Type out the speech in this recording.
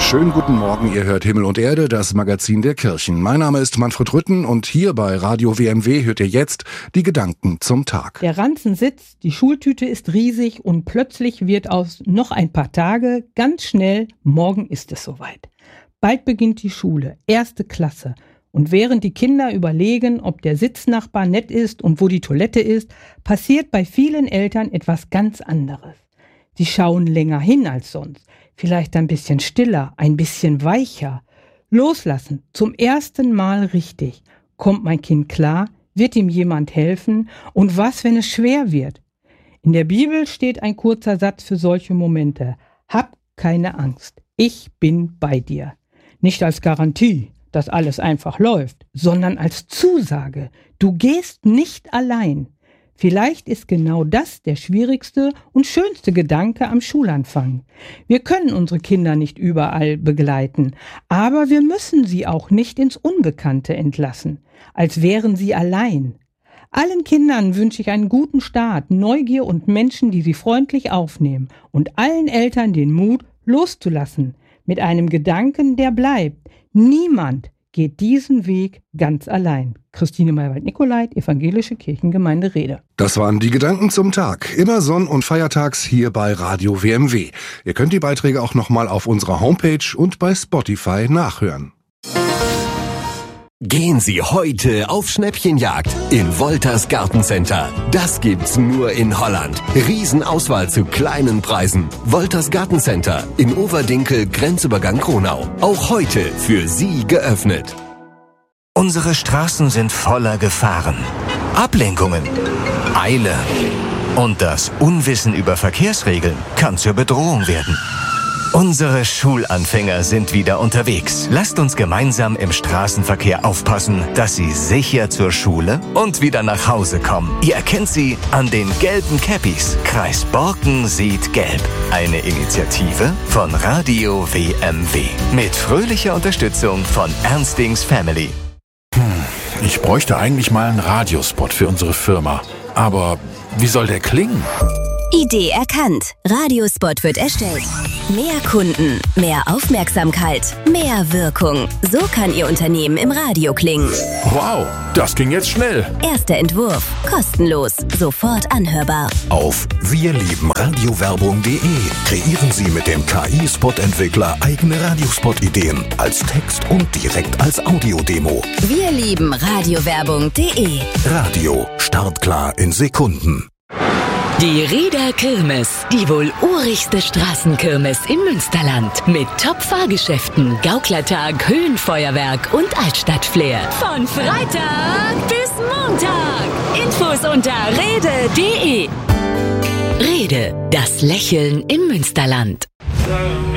Schönen guten Morgen, ihr hört Himmel und Erde, das Magazin der Kirchen. Mein Name ist Manfred Rütten und hier bei Radio WMW hört ihr jetzt die Gedanken zum Tag. Der Ranzen sitzt, die Schultüte ist riesig und plötzlich wird aus noch ein paar Tage ganz schnell, morgen ist es soweit. Bald beginnt die Schule, 1. Klasse. Und während die Kinder überlegen, ob der Sitznachbar nett ist und wo die Toilette ist, passiert bei vielen Eltern etwas ganz anderes. Sie schauen länger hin als sonst. Vielleicht ein bisschen stiller, ein bisschen weicher. Loslassen, zum ersten Mal richtig. Kommt mein Kind klar? Wird ihm jemand helfen? Und was, wenn es schwer wird? In der Bibel steht ein kurzer Satz für solche Momente. Hab keine Angst, ich bin bei dir. Nicht als Garantie, dass alles einfach läuft, sondern als Zusage. Du gehst nicht allein. Vielleicht ist genau das der schwierigste und schönste Gedanke am Schulanfang. Wir können unsere Kinder nicht überall begleiten, aber wir müssen sie auch nicht ins Unbekannte entlassen, als wären sie allein. Allen Kindern wünsche ich einen guten Start, Neugier und Menschen, die sie freundlich aufnehmen und allen Eltern den Mut, loszulassen, mit einem Gedanken, der bleibt. Niemand geht diesen Weg ganz allein. Christine Maywald-Nicolait, Evangelische Kirchengemeinde Rede. Das waren die Gedanken zum Tag. Immer sonn- und feiertags hier bei Radio WMW. Ihr könnt die Beiträge auch nochmal auf unserer Homepage und bei Spotify nachhören. Gehen Sie heute auf Schnäppchenjagd in Wolters Gartencenter. Das gibt's nur in Holland. Riesenauswahl zu kleinen Preisen. Wolters Gartencenter in Overdinkel, Grenzübergang Kronau. Auch heute für Sie geöffnet. Unsere Straßen sind voller Gefahren. Ablenkungen, Eile und das Unwissen über Verkehrsregeln kann zur Bedrohung werden. Unsere Schulanfänger sind wieder unterwegs. Lasst uns gemeinsam im Straßenverkehr aufpassen, dass sie sicher zur Schule und wieder nach Hause kommen. Ihr erkennt sie an den gelben Cappies. Kreis Borken sieht gelb. Eine Initiative von Radio WMW. Mit fröhlicher Unterstützung von Ernstings Family. Ich bräuchte eigentlich mal einen Radiospot für unsere Firma. Aber wie soll der klingen? Idee erkannt. Radiospot wird erstellt. Mehr Kunden, mehr Aufmerksamkeit, mehr Wirkung. So kann Ihr Unternehmen im Radio klingen. Wow, das ging jetzt schnell. Erster Entwurf. Kostenlos. Sofort anhörbar. Auf wirliebenradiowerbung.de kreieren Sie mit dem KI-Spot-Entwickler eigene Radiospot-Ideen als Text und direkt als Audiodemo. wirliebenradiowerbung.de Radio, startklar in Sekunden. Die Rieder Kirmes, die wohl urigste Straßenkirmes im Münsterland. Mit Top-Fahrgeschäften, Gauklertag, Höhenfeuerwerk und Altstadtflair. Von Freitag bis Montag. Infos unter rede.de. Rede, das Lächeln im Münsterland.